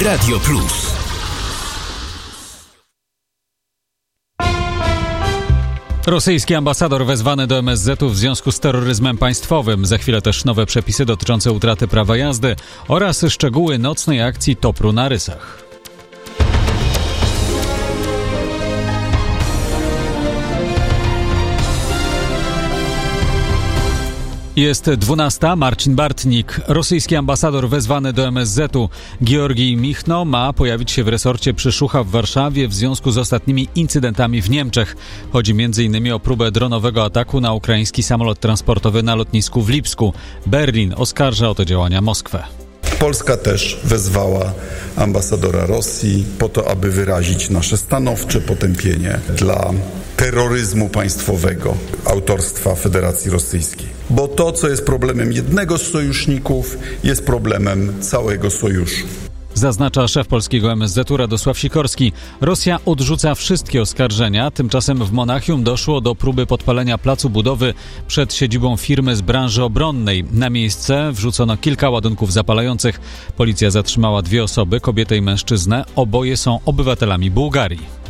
Radio Plus. Rosyjski ambasador wezwany do MSZ-u w związku z terroryzmem państwowym. Za chwilę też nowe przepisy dotyczące utraty prawa jazdy oraz szczegóły nocnej akcji TOPR-u na Rysach. Jest 12. Marcin Bartnik. Rosyjski ambasador wezwany do MSZ-u. Georgij Michno ma pojawić się w resorcie Przyszucha w Warszawie w związku z ostatnimi incydentami w Niemczech. Chodzi m.in. o próbę dronowego ataku na ukraiński samolot transportowy na lotnisku w Lipsku. Berlin oskarża o te działania Moskwę. Polska też wezwała ambasadora Rosji po to, aby wyrazić nasze stanowcze potępienie dla terroryzmu państwowego autorstwa Federacji Rosyjskiej. Bo to, co jest problemem jednego z sojuszników, jest problemem całego sojuszu. Zaznacza szef polskiego MSZ-u Radosław Sikorski. Rosja odrzuca wszystkie oskarżenia. Tymczasem w Monachium doszło do próby podpalenia placu budowy przed siedzibą firmy z branży obronnej. Na miejsce wrzucono kilka ładunków zapalających. Policja zatrzymała 2 osoby, kobietę i mężczyznę. Oboje są obywatelami Bułgarii.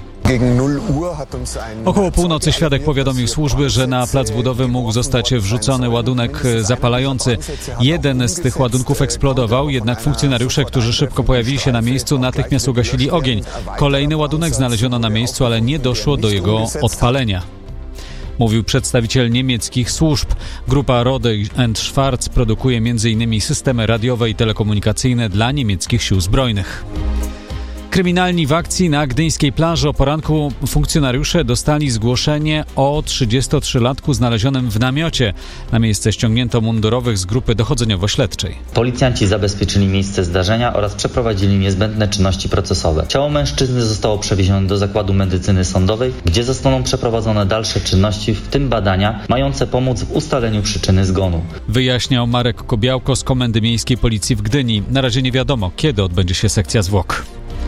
Około północy świadek powiadomił służby, że na plac budowy mógł zostać wrzucony ładunek zapalający. Jeden z tych ładunków eksplodował, jednak funkcjonariusze, którzy szybko pojawili się na miejscu, natychmiast ugasili ogień. Kolejny ładunek znaleziono na miejscu, ale nie doszło do jego odpalenia. Mówił przedstawiciel niemieckich służb. Grupa Rode & Schwarz produkuje m.in. systemy radiowe i telekomunikacyjne dla niemieckich sił zbrojnych. Kryminalni w akcji na gdyńskiej plaży. O poranku funkcjonariusze dostali zgłoszenie o 33-latku znalezionym w namiocie. Na miejsce ściągnięto mundurowych z grupy dochodzeniowo-śledczej. Policjanci zabezpieczyli miejsce zdarzenia oraz przeprowadzili niezbędne czynności procesowe. Ciało mężczyzny zostało przewiezione do Zakładu Medycyny Sądowej, gdzie zostaną przeprowadzone dalsze czynności, w tym badania, mające pomóc w ustaleniu przyczyny zgonu. Wyjaśniał Marek Kobiałko z Komendy Miejskiej Policji w Gdyni. Na razie nie wiadomo, kiedy odbędzie się sekcja zwłok.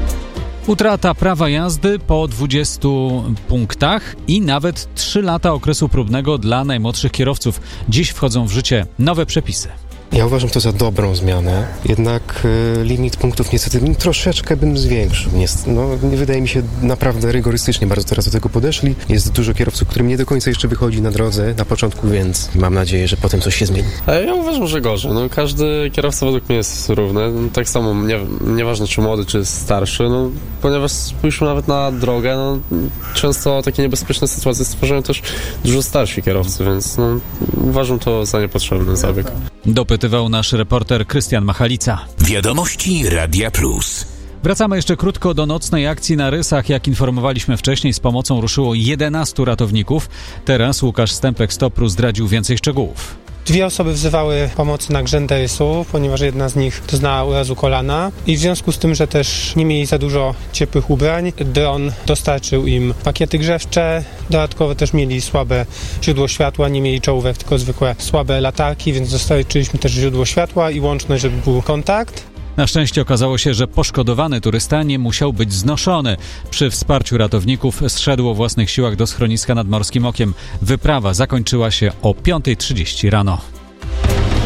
Utrata prawa jazdy po 20 punktach i nawet 3 lata okresu próbnego dla najmłodszych kierowców. Dziś wchodzą w życie nowe przepisy. Ja uważam to za dobrą zmianę, jednak limit punktów niestety troszeczkę bym zwiększył. Nie wydaje mi się naprawdę rygorystycznie bardzo teraz do tego podeszli. Jest dużo kierowców, którym nie do końca jeszcze wychodzi na drodze na początku, więc mam nadzieję, że potem coś się zmieni. Ja uważam, że gorzej. Każdy kierowca według mnie jest równy. Tak samo, nieważne czy młody, czy starszy, ponieważ spójrzmy nawet na drogę, często takie niebezpieczne sytuacje stwarzają też dużo starsi kierowcy, więc uważam to za niepotrzebny zabieg. Dopytywał nasz reporter Krystian Machalica. Wiadomości Radia Plus. Wracamy jeszcze krótko do nocnej akcji na Rysach. Jak informowaliśmy wcześniej, z pomocą ruszyło 11 ratowników. Teraz Łukasz Stępek z TOPR-u zdradził więcej szczegółów. 2 osoby wzywały pomocy na grzędę rysu, ponieważ jedna z nich doznała urazu kolana i w związku z tym, że też nie mieli za dużo ciepłych ubrań, dron dostarczył im pakiety grzewcze, dodatkowo też mieli słabe źródło światła, nie mieli czołówek, tylko zwykłe słabe latarki, więc dostarczyliśmy też źródło światła i łączność, żeby był kontakt. Na szczęście okazało się, że poszkodowany turysta nie musiał być znoszony. Przy wsparciu ratowników zszedł o własnych siłach do schroniska nad Morskim Okiem. Wyprawa zakończyła się o 5:30 rano.